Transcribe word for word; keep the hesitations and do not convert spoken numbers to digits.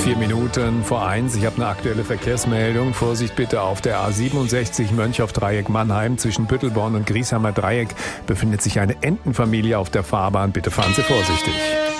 Vier Minuten vor eins. Ich habe eine aktuelle Verkehrsmeldung. Vorsicht bitte auf der A siebenundsechzig Mönchhoff-Dreieck Mannheim. Zwischen Büttelborn und Griesheimer Dreieck befindet sich eine Entenfamilie auf der Fahrbahn. Bitte fahren Sie vorsichtig.